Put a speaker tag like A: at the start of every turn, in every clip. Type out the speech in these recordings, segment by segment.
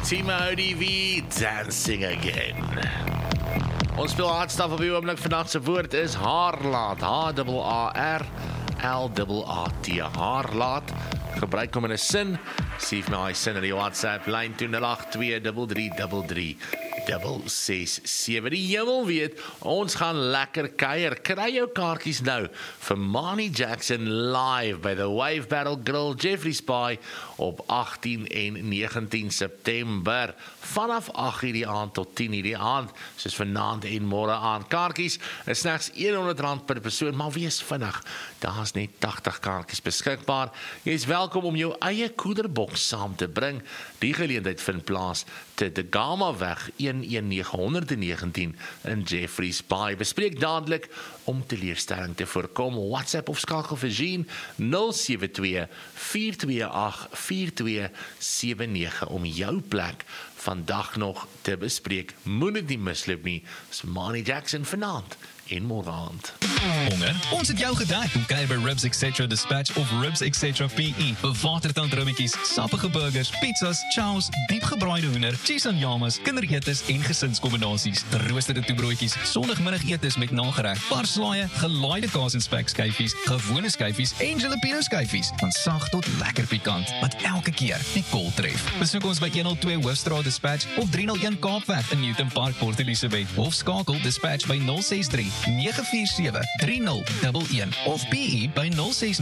A: Timo ODV, Dancing Again. Ons speel hardstaf op die oomblik. Vandag se woord is haarlaat. H-A-R-L-A-T. Haarlaat. Gebruik hom in 'n sin. Stuur my hy sin in die WhatsApp lyn 0823336667. Die hemel weet, ons gaan lekker kuier. Kry jou kaartjies nou vir Marnie Jackson live by the Wave Battle Grill Jeffreys Bay op 18 en 19 September. Vanaf 8:00 die aand tot 10:00 die aand, soos vanaand en môre aan. Kaartjies is slegs R100 per persoon, maar wees vinnig. Daar's net 80 kaartjies beskikbaar. Jy is welkom om jou eie koederboks saam te bring. Die geleentheid vind plaas te De Gama weg 11919 in Jeffreys Bay. Bespreek dadelik om teleurstelling te voorkom. WhatsApp of skakel vir Jean 072-428-4279 om jou plek vandag nog te bespreek. Moet dit nie misloop nie. Dis Marnie Jackson vanaand en môre aand.
B: Honger? Ons het jou gedek. Kom kuier by Ribs Etc. Dispatch of Ribs Etc. PE. Bewatertand rummetjies, sappige burgers, pizzas, chows, diepgebraaide hoender, cheese en yamas, kinderetes en gesinskombinasies, geroosterde toebroodjies, sondagmiddagetes met nagereg, parslaaie, gelaaide kaas en spekskyfies, gewone skyfies en jalapeno skyfies, van sag tot lekker pikant, wat elke keer die kol tref. Besoek ons by 102 Hoofstraat Dispatch of 301 Kaapweg in Newton Park, Port Elizabeth, of skakel Dispatch by 063-947-3011 of PE by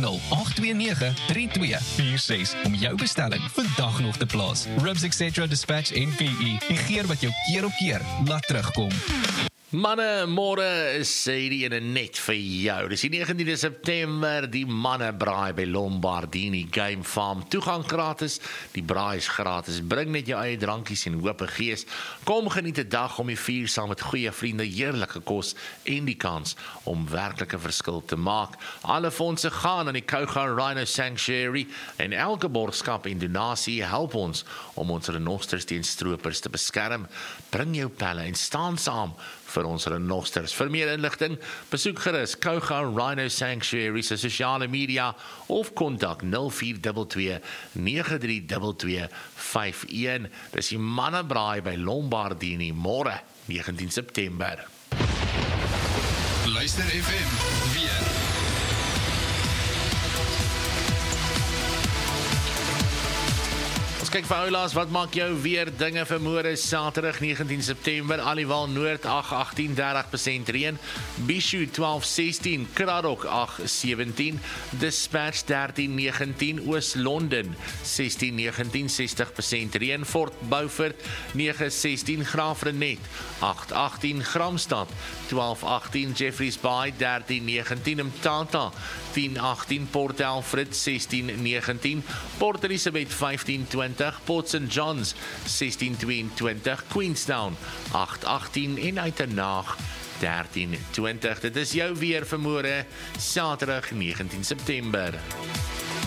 B: 060-829-3246 om jou bestelling vandag nog te plaas. Ribs Etc. Dispatch en PE, die geur wat jou keer op keer laat terugkom.
A: Manne, môre sê die ene net vir jou. Dis die 19de September, die manne braai by Lombardini Game Farm. Toegang gratis, die braai is gratis. Bring net jou eie drankies en hoop en gees. Kom geniet 'n dag om die vier saam met goeie vriende, heerlike kos en die kans om werklike verskil te maak. Alle fondse gaan aan die Kouga Rhino Sanctuary en elke borgskap en donasie help ons om ons renosters teen stroopers te beskerm. Bring jou pelle en staan saam vir ons renosters. Vir meer inligting, besoek gerus Kouga Rhino Sanctuary se sosiale media of kontak 0422 932251. Dis die mannebraai by Lombardini môre 19 September.
C: Luister FM weer.
A: Kyk vir oulaas, wat maak jou weer dinge vir môre Saterdag 19 September, Aliwal Noord 8:18 30% reën, Bishu 12:16, Kraddock 8:17, Dispatch 13:19, Oos-London 16:19 60% reën, Fort Beaufort 9:16, Graafrenet 8:18, Gramstad 12:18, Jeffreys Bay 13:19, Mthatha 10:18, Port Alfred 16:19, Port Elizabeth 15:20, Port St. John's 16:22, Queenstown 8:18 en Uitenhage 13:20. Dit is jou weer vir môre Saterdag 19 September.